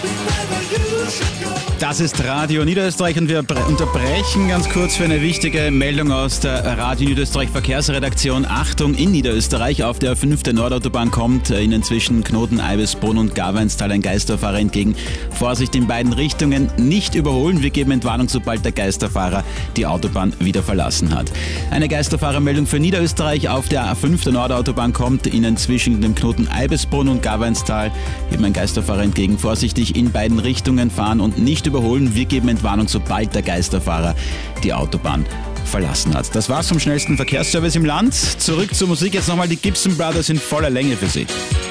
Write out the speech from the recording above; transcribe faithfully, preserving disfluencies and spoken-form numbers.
Das ist Radio Niederösterreich und wir unterbrechen ganz kurz für eine wichtige Meldung aus der Radio Niederösterreich Verkehrsredaktion. Achtung, in Niederösterreich auf der fünften Nordautobahn kommt Ihnen zwischen Knoten, Eibisbrunn und Garweinstal ein Geisterfahrer entgegen. Vorsicht in beiden Richtungen, nicht überholen. Wir geben Entwarnung, sobald der Geisterfahrer die Autobahn wieder verlassen hat. Eine Geisterfahrermeldung für Niederösterreich auf der fünften Nordautobahn kommt Ihnen zwischen dem Knoten Eibisbrunn und Garweinstal eben ein Geisterfahrer entgegen. Vorsichtig in beiden Richtungen fahren und nicht überholen. Wir geben Entwarnung, sobald der Geisterfahrer die Autobahn verlassen hat. Das war's vom schnellsten Verkehrsservice im Land. Zurück zur Musik. Jetzt nochmal die Gibson Brothers in voller Länge für Sie.